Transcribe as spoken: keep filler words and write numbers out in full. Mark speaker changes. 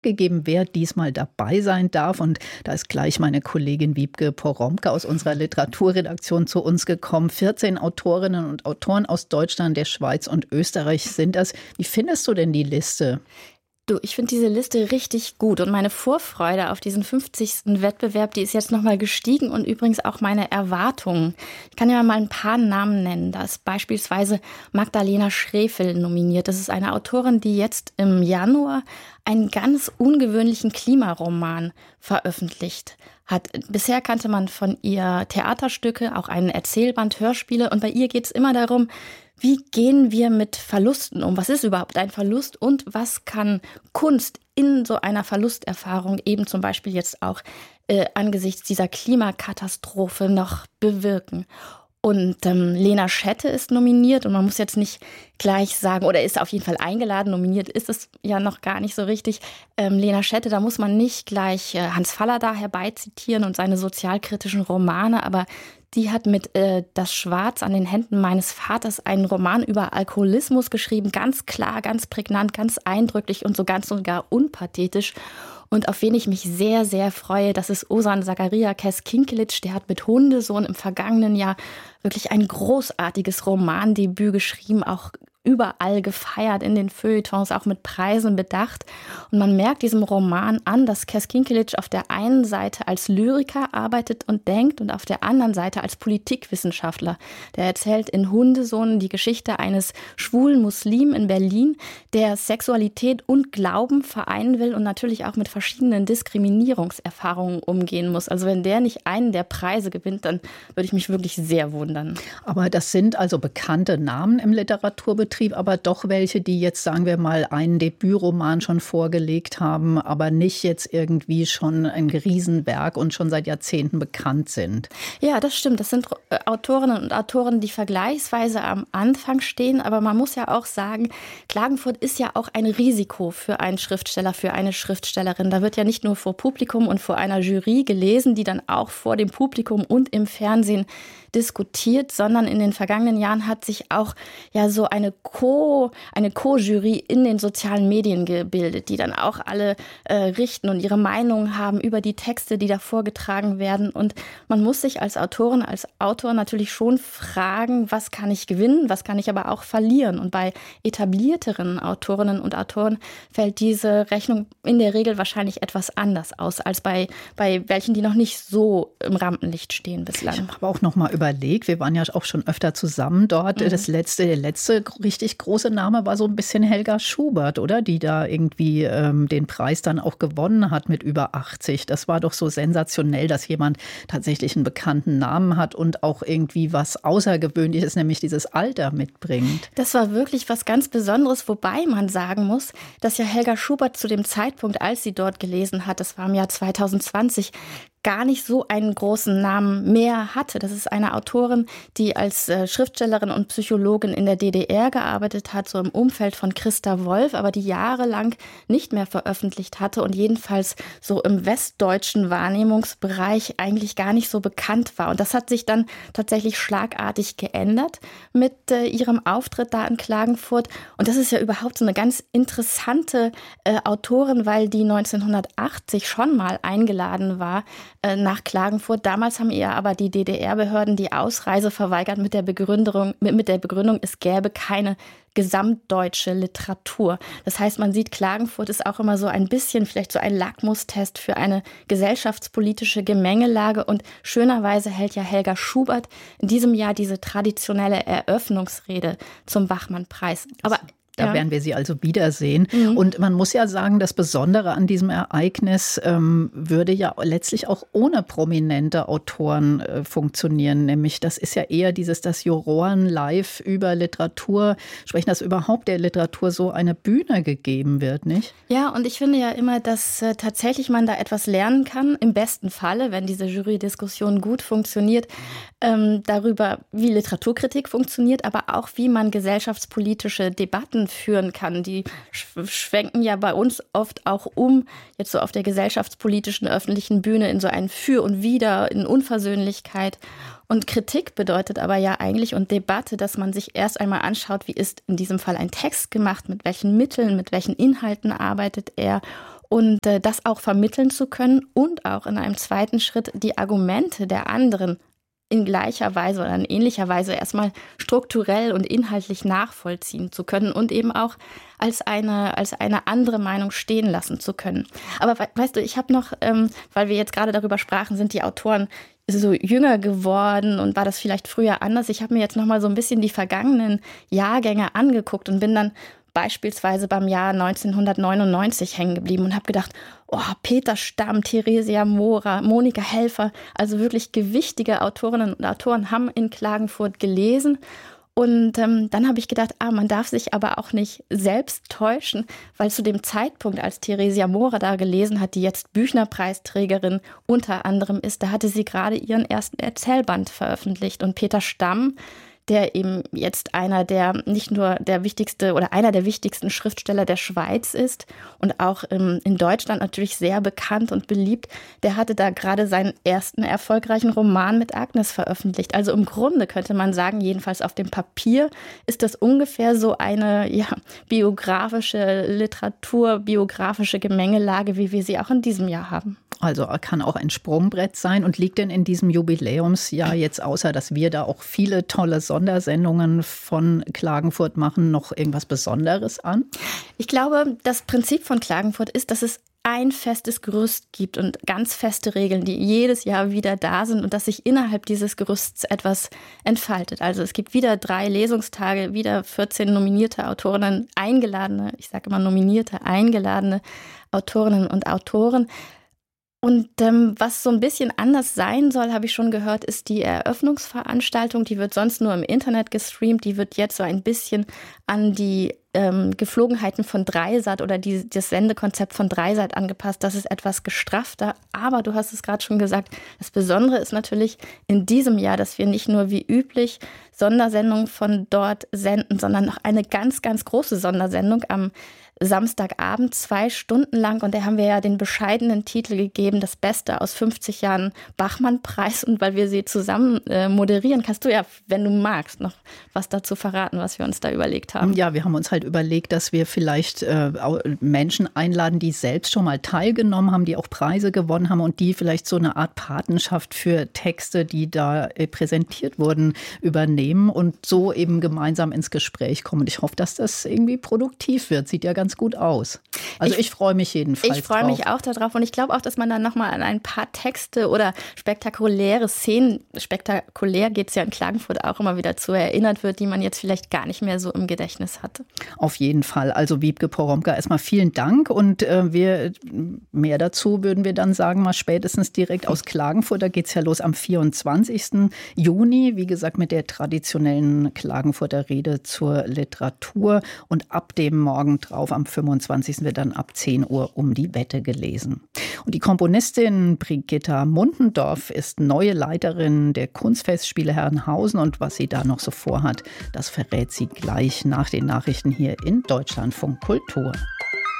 Speaker 1: gegeben, wer diesmal dabei sein darf. Und da ist gleich meine Kollegin Wiebke Poromka aus unserer Literaturredaktion zu uns gekommen. vierzehn Autorinnen und Autoren aus Deutschland, der Schweiz und Österreich sind das. Wie findest du denn die Liste?
Speaker 2: Du, ich finde diese Liste richtig gut und meine Vorfreude auf diesen fünfzigsten Wettbewerb, die ist jetzt nochmal gestiegen und übrigens auch meine Erwartungen. Ich kann ja mal ein paar Namen nennen. Da ist beispielsweise Magdalena Schrefel nominiert. Das ist eine Autorin, die jetzt im Januar einen ganz ungewöhnlichen Klimaroman veröffentlicht hat. Bisher kannte man von ihr Theaterstücke, auch einen Erzählband, Hörspiele und bei ihr geht es immer darum, wie gehen wir mit Verlusten um? Was ist überhaupt ein Verlust und was kann Kunst in so einer Verlusterfahrung eben zum Beispiel jetzt auch äh, angesichts dieser Klimakatastrophe noch bewirken? Und ähm, Lena Schette ist nominiert und man muss jetzt nicht gleich sagen, oder ist auf jeden Fall eingeladen, nominiert ist es ja noch gar nicht so richtig. Ähm, Lena Schette, da muss man nicht gleich äh, Hans Fallada herbeizitieren und seine sozialkritischen Romane, aber die hat mit äh, Das Schwarz an den Händen meines Vaters einen Roman über Alkoholismus geschrieben, ganz klar, ganz prägnant, ganz eindrücklich und so ganz und gar unpathetisch. Und auf wen ich mich sehr, sehr freue, das ist Ozan Zakaria Keskinkelic. Der hat mit Hundesohn im vergangenen Jahr wirklich ein großartiges Romandebüt geschrieben, auch überall gefeiert in den Feuilletons, auch mit Preisen bedacht. Und man merkt diesem Roman an, dass Keskinkelic auf der einen Seite als Lyriker arbeitet und denkt und auf der anderen Seite als Politikwissenschaftler. Der erzählt in Hundesohn die Geschichte eines schwulen Muslim in Berlin, der Sexualität und Glauben vereinen will und natürlich auch mit verschiedenen Diskriminierungserfahrungen umgehen muss. Also wenn der nicht einen der Preise gewinnt, dann würde ich mich wirklich sehr wundern.
Speaker 1: Aber das sind also bekannte Namen im Literaturbetrieb, aber doch welche, die jetzt, sagen wir mal, einen Debütroman schon vorgelegt haben, aber nicht jetzt irgendwie schon ein Riesenwerk und schon seit Jahrzehnten bekannt sind.
Speaker 2: Ja, das stimmt. Das sind Autorinnen und Autoren, die vergleichsweise am Anfang stehen. Aber man muss ja auch sagen, Klagenfurt ist ja auch ein Risiko für einen Schriftsteller, für eine Schriftstellerin. Da wird ja nicht nur vor Publikum und vor einer Jury gelesen, die dann auch vor dem Publikum und im Fernsehen diskutiert, sondern in den vergangenen Jahren hat sich auch ja so eine Co, eine Co-Jury in den sozialen Medien gebildet, die dann auch alle äh, richten und ihre Meinung haben über die Texte, die da vorgetragen werden. Und man muss sich als Autorin, als Autor natürlich schon fragen, was kann ich gewinnen, was kann ich aber auch verlieren. Und bei etablierteren Autorinnen und Autoren fällt diese Rechnung in der Regel wahrscheinlich etwas anders aus, als bei, bei welchen, die noch nicht so im Rampenlicht stehen bislang.
Speaker 1: Ich habe auch noch mal überlegt, wir waren ja auch schon öfter zusammen dort. Mhm. Das letzte, der letzte richtig große Name war so ein bisschen Helga Schubert, oder? Die da irgendwie ähm, den Preis dann auch gewonnen hat mit über achtzig. Das war doch so sensationell, dass jemand tatsächlich einen bekannten Namen hat und auch irgendwie was Außergewöhnliches, nämlich dieses Alter mitbringt.
Speaker 2: Das war wirklich was ganz Besonderes, wobei man sagen muss, dass ja Helga Schubert zu dem Zeitpunkt, als sie dort gelesen hat, das war im Jahr zwanzig zwanzig, gar nicht so einen großen Namen mehr hatte. Das ist eine Autorin, die als äh, Schriftstellerin und Psychologin in der D D R gearbeitet hat, so im Umfeld von Christa Wolf, aber die jahrelang nicht mehr veröffentlicht hatte und jedenfalls so im westdeutschen Wahrnehmungsbereich eigentlich gar nicht so bekannt war. Und das hat sich dann tatsächlich schlagartig geändert mit äh, ihrem Auftritt da in Klagenfurt. Und das ist ja überhaupt so eine ganz interessante äh, Autorin, weil die neunzehnhundertachtzig schon mal eingeladen war nach Klagenfurt. Damals haben ihr aber die D D R-Behörden die Ausreise verweigert mit der Begründung, mit der Begründung, es gäbe keine gesamtdeutsche Literatur. Das heißt, man sieht, Klagenfurt ist auch immer so ein bisschen vielleicht so ein Lackmustest für eine gesellschaftspolitische Gemengelage. Und schönerweise hält ja Helga Schubert in diesem Jahr diese traditionelle Eröffnungsrede zum Bachmann-Preis. Aber
Speaker 1: Da ja. werden wir sie also wiedersehen. Mhm. Und man muss ja sagen, das Besondere an diesem Ereignis ähm, würde ja letztlich auch ohne prominente Autoren äh, funktionieren. Nämlich, das ist ja eher dieses, dass Juroren live über Literatur sprechen, dass überhaupt der Literatur so eine Bühne gegeben wird, nicht?
Speaker 2: Ja, und ich finde ja immer, dass äh, tatsächlich man da etwas lernen kann, im besten Falle, wenn diese Jury-Diskussion gut funktioniert, ähm, darüber, wie Literaturkritik funktioniert, aber auch, wie man gesellschaftspolitische Debatten führen kann. Die schwenken ja bei uns oft auch um, jetzt so auf der gesellschaftspolitischen öffentlichen Bühne in so ein Für und Wider, in Unversöhnlichkeit. Und Kritik bedeutet aber ja eigentlich und Debatte, dass man sich erst einmal anschaut, wie ist in diesem Fall ein Text gemacht, mit welchen Mitteln, mit welchen Inhalten arbeitet er und äh, das auch vermitteln zu können und auch in einem zweiten Schritt die Argumente der anderen in gleicher Weise oder in ähnlicher Weise erstmal strukturell und inhaltlich nachvollziehen zu können und eben auch als eine, als eine andere Meinung stehen lassen zu können. Aber we- weißt du, ich habe noch, ähm, weil wir jetzt gerade darüber sprachen, sind die Autoren so jünger geworden und war das vielleicht früher anders? Ich habe mir jetzt noch mal so ein bisschen die vergangenen Jahrgänge angeguckt und bin dann beispielsweise beim Jahr neunzehnhundertneunundneunzig hängen geblieben und habe gedacht, oh, Peter Stamm, Theresia Mora, Monika Helfer, also wirklich gewichtige Autorinnen und Autoren haben in Klagenfurt gelesen. Und ähm, dann habe ich gedacht, ah, man darf sich aber auch nicht selbst täuschen, weil zu dem Zeitpunkt, als Theresia Mora da gelesen hat, die jetzt Büchner-Preisträgerin unter anderem ist, da hatte sie gerade ihren ersten Erzählband veröffentlicht. Und Peter Stamm, der eben jetzt einer der, nicht nur der wichtigste oder einer der wichtigsten Schriftsteller der Schweiz ist und auch ähm, in Deutschland natürlich sehr bekannt und beliebt, der hatte da gerade seinen ersten erfolgreichen Roman mit Agnes veröffentlicht. Also im Grunde könnte man sagen, jedenfalls auf dem Papier ist das ungefähr so eine ja, biografische Literatur, biografische Gemengelage, wie wir sie auch in diesem Jahr haben.
Speaker 1: Also kann auch ein Sprungbrett sein. Und liegt denn in diesem Jubiläumsjahr jetzt, außer dass wir da auch viele tolle Sondersendungen von Klagenfurt machen, noch irgendwas Besonderes an?
Speaker 2: Ich glaube, das Prinzip von Klagenfurt ist, dass es ein festes Gerüst gibt und ganz feste Regeln, die jedes Jahr wieder da sind und dass sich innerhalb dieses Gerüsts etwas entfaltet. Also es gibt wieder drei Lesungstage, wieder vierzehn nominierte Autorinnen, eingeladene, ich sage immer nominierte, eingeladene Autorinnen und Autoren. Und ähm, was so ein bisschen anders sein soll, habe ich schon gehört, ist die Eröffnungsveranstaltung. Die wird sonst nur im Internet gestreamt. Die wird jetzt so ein bisschen an die ähm, Geflogenheiten von Dreisat oder die, das Sendekonzept von Dreisat angepasst. Das ist etwas gestraffter. Aber du hast es gerade schon gesagt, das Besondere ist natürlich in diesem Jahr, dass wir nicht nur wie üblich Sondersendungen von dort senden, sondern noch eine ganz, ganz große Sondersendung am Samstagabend, zwei Stunden lang. Und da haben wir ja den bescheidenen Titel gegeben, das Beste aus fünfzig Jahren Bachmann-Preis. Und weil wir sie zusammen äh, moderieren, kannst du ja, wenn du magst, noch was dazu verraten, was wir uns da überlegt haben.
Speaker 1: Ja, wir haben uns halt überlegt, dass wir vielleicht äh, Menschen einladen, die selbst schon mal teilgenommen haben, die auch Preise gewonnen haben und die vielleicht so eine Art Patenschaft für Texte, die da äh, präsentiert wurden, übernehmen und so eben gemeinsam ins Gespräch kommen. Und ich hoffe, dass das irgendwie produktiv wird. Sieht ja ganz gut aus. Also ich, ich freue mich jedenfalls
Speaker 2: Ich freue mich auch darauf und ich glaube auch, dass man dann nochmal an ein paar Texte oder spektakuläre Szenen, spektakulär geht es ja in Klagenfurt auch immer wieder zu, erinnert wird, die man jetzt vielleicht gar nicht mehr so im Gedächtnis hatte.
Speaker 1: Auf jeden Fall. Also Wiebke Poromka, erstmal vielen Dank und äh, wir mehr dazu würden wir dann sagen, mal spätestens direkt aus Klagenfurt. Da geht es ja los am vierundzwanzigsten Juni, wie gesagt, mit der traditionellen Klagenfurter Rede zur Literatur und ab dem Morgen drauf am fünfundzwanzigsten wird dann ab zehn Uhr um die Wette gelesen. Und die Komponistin Brigitta Muntendorf ist neue Leiterin der Kunstfestspiele Herrenhausen und was sie da noch so vorhat, das verrät sie gleich nach den Nachrichten hier in Deutschlandfunk Kultur.